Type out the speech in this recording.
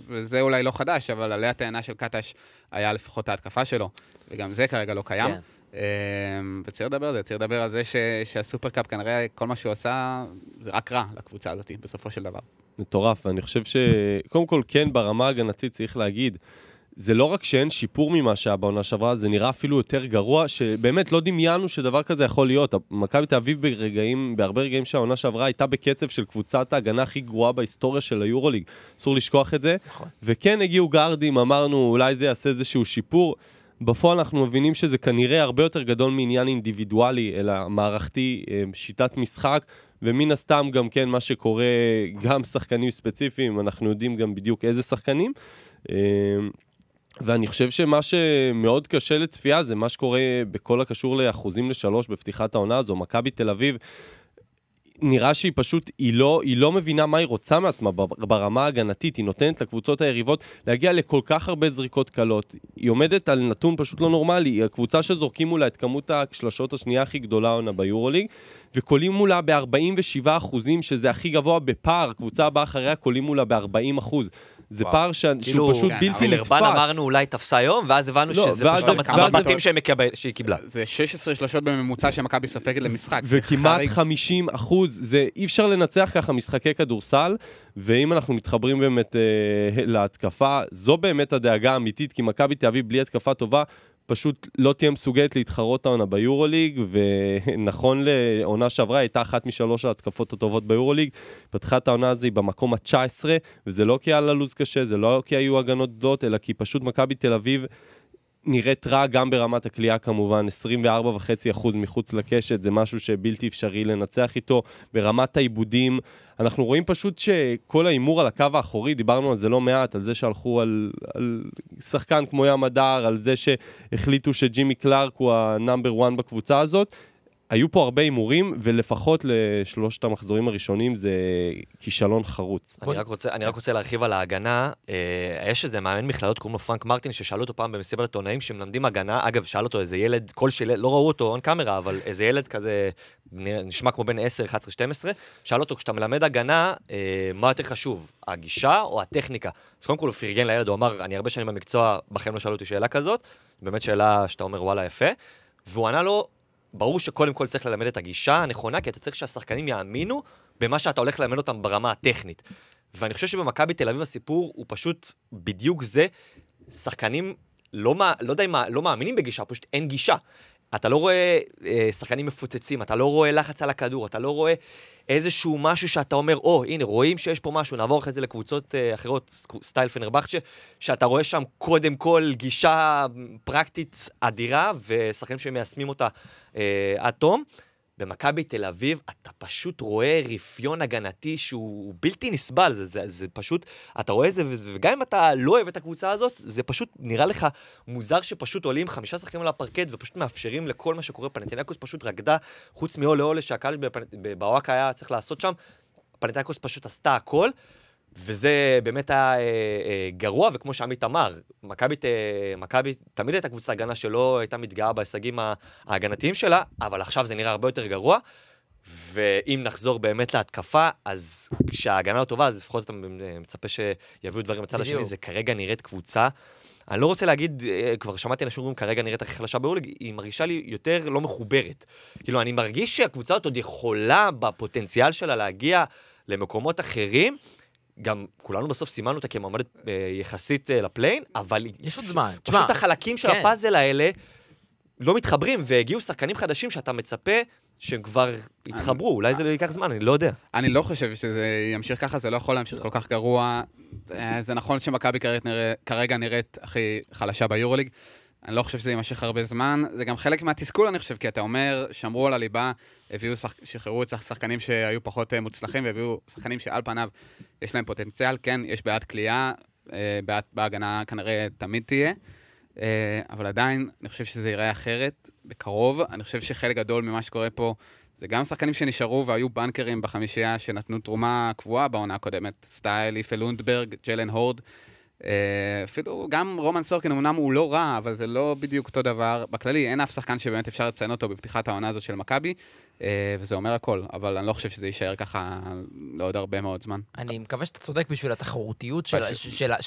וזה אולי לא חדש, אבל עלי הטענה של קטש היה לפחות ההתקפה שלו, וגם זה כרגע לא קיים. וצריך לדבר על זה, צריך לדבר על זה שהסופרקאפ כנראה כל מה שהוא עשה, זה רק רע לקבוצה הזאת, בסופו של דבר. מטורף, ואני חושב שקודם כל כן ברמה הגנתית צריך להגיד, זה לא רק שאין שיפור ממה שהיה בעונה שעברה, זה נראה אפילו יותר גרוע, שבאמת לא דמיינו שדבר כזה יכול להיות. מכבי תל אביב בהרבה רגעים שהעונה שעברה הייתה בקצב של קבוצת ההגנה הכי גרועה בהיסטוריה של היורוליג. אסור לשכוח את זה. נכון. וכן הגיעו גארדים, אמרנו אולי זה יעשה איזשהו שיפור. בפועל אנחנו מבינים שזה כנראה הרבה יותר גדול מעניין אינדיבידואלי, אלא מערכתי, שיטת משחק, ומן הסתם גם כן מה שקורה, גם שחקנים ספציפיים, אנחנו יודעים גם בדיוק איזה שחקנים. ואני חושב שמה שמאוד קשה לצפייה זה מה שקורה בכל הקשור לאחוזים ל3 בפתיחת העונה הזו. מכבי תל אביב נראה שהיא פשוט, היא לא מבינה מה היא רוצה מעצמה ברמה ההגנתית, היא נותנת לקבוצות היריבות להגיע לכל כך הרבה זריקות קלות. היא עומדת על נתון פשוט לא נורמלי, היא הקבוצה שזורקים מולה את כמות השלשות השנייה הכי גדולה עונה ביורוליג, וקולים מולה ב-47%, שזה הכי גבוה בפער, קבוצה הבאה אחריה קולים מולה ב-40%. זה פער שהוא פשוט בלתי נתפס. לרבן אמרנו אולי תפסה יום, ואז הבנו שזה פשוט המבטים שהיא קיבלה. זה 16 שלשות בממוצע שמכבי סופגת למשחק. וכמעט 50%, זה אי אפשר לנצח ככה משחקי כדורסל, ואם אנחנו מתחברים באמת להתקפה, זו באמת הדאגה האמיתית, כי מכבי תל אביב בלי התקפה טובה, פשוט לא תהיה מסוגלת להתחרות העונה ביורוליג, ונכון לעונה שעברה, הייתה אחת משלוש ההתקפות הטובות ביורוליג, פתחת העונה הזו היא במקום ה-19, וזה לא כי היה ללוז קשה, זה לא כי היו הגנות גדולות, אלא כי פשוט מכבי תל אביב נראית רע גם ברמת הקליעה כמובן, 24.5% מחוץ לקשת, זה משהו שבלתי אפשרי לנצח איתו, ברמת העיבודים, אנחנו רואים פשוט שכל האימור על הקו האחורי, דיברנו על זה לא מעט, על זה שהלכו על שחקן כמו ים הדר, על זה שהחליטו שג'ימי קלארק הוא הנאמבר 1 בקבוצה הזאת, היו פה הרבה אימורים, ולפחות לשלושת המחזורים הראשונים זה כישלון חרוץ. אני רק רוצה להרחיב על ההגנה. יש איזה מאמן מכללות, קוראים לו פרנק מרטין, ששאלו אותו פעם במסיבת עיתונאים, שמלמדים הגנה, אגב, שאל אותו איזה ילד, לא ראו אותו on קאמרה, אבל איזה ילד כזה, נשמע כמו בין 10, 11, 12, שאל אותו, כשאתה מלמד הגנה, מה יותר חשוב, הגישה או הטכניקה? אז קודם כל הוא פרגן לילד, הוא אמר, אני הרבה שנים במקצוע, בכם לא שאלו אותי שאלה כזאת, באמת שאלה שאתה אומר, וואלה, יפה. והוא ענה לו, ברור שקודם כל צריך ללמד את הגישה הנכונה, כי אתה צריך שהשחקנים יאמינו במה שאתה הולך ללמד אותם ברמה הטכנית. ואני חושב שבמכבי תל אביב הסיפור הוא פשוט בדיוק זה, שחקנים לא מאמינים בגישה, פשוט אין גישה. אתה לא רואה שחקנים מפוצצים, אתה לא רואה לחץ על הכדור, אתה לא רואה איזשהו משהו שאתה אומר, הנה, רואים שיש פה משהו, נעבור אחרי זה לקבוצות אחרות, סטייל פנרבחצ'ה, שאתה רואה שם קודם כל גישה פרקטית אדירה, ושחקנים שמיישמים אותה עד תום. במכבי תל אביב, אתה פשוט רואה רפיון הגנתי שהוא בלתי נסבל, זה פשוט, אתה רואה את זה, וגם אם אתה לא אוהב את הקבוצה הזאת, זה פשוט נראה לך מוזר שפשוט עולים 5 שחקנים על הפרקט, ופשוט מאפשרים לכל מה שקורה. פנתינייקוס פשוט רקדה, חוץ מאולה שהקהל בוואקה היה צריך לעשות שם, פנתינייקוס פשוט עשתה הכל, וזה באמת היה גרוע, וכמו שעמית אמר, מכבי תמיד הייתה קבוצת הגנה שלא הייתה מתגאה בהישגים ההגנתיים שלה, אבל עכשיו זה נראה הרבה יותר גרוע, ואם נחזור באמת להתקפה, אז כשההגנה לא טובה, אז לפחות אתה מצפה שיביאו דברים בצד השני, זה כרגע נראית קבוצה, אני לא רוצה להגיד, כבר שמעתי אנשים אומרים, כרגע נראית הכי חלשה ביורוליג, היא מרגישה לי יותר לא מחוברת. כאילו, אני מרגיש שהקבוצה הזאת עוד יכולה בפוטנציאל שלה להגיע למקומות אחרים, גם כולנו בסוף סימנו אותה כמעמדת יחסית לפליין, אבל יש עוד זמן. פשוט החלקים של הפאזל האלה לא מתחברים, והגיעו שחקנים חדשים שאתה מצפה שהם כבר התחברו, אולי זה ייקח זמן, אני לא יודע. אני לא חושב שזה ימשיך ככה, זה לא יכול להמשיך כל כך גרוע. זה נכון שמכבי כרגע נראית הכי חלשה ביורוליג, אני לא חושב שזה יימשך הרבה זמן, זה גם חלק מהתסכול אני חושב, כי אתה אומר, שמרו על הליבה, שחררו את שחקנים שהיו פחות מוצלחים, והביאו שחקנים שעל פניו יש להם פוטנציאל, כן, יש בעד קליעה, בעד בהגנה כנראה תמיד תהיה, אבל עדיין אני חושב שזה ייראה אחרת בקרוב, אני חושב שחלק גדול ממה שקורה פה, זה גם שחקנים שנשארו והיו בנקרים בחמישייה שנתנו תרומה קבועה בעונה הקודמת, סטייל, איפה לונדברג, ג'לן הורד, אפילו גם רומן סורקין, אמנם הוא לא רע, אבל זה לא בדיוק אותו דבר. בכללי, אין אף שחקן שבאמת אפשר לציין אותו בפתיחת העונה הזו של מכבי, וזה אומר הכל, אבל אני לא חושב שזה יישאר ככה לעוד הרבה מאוד זמן. אני מקווה שאתה צודק בשביל התחרותיות של